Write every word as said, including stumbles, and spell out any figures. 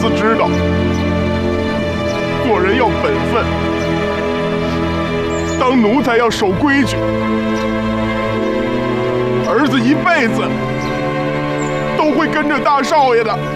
子知道，做人要本分，当奴才要守规矩。儿子一辈子都会跟着大少爷的。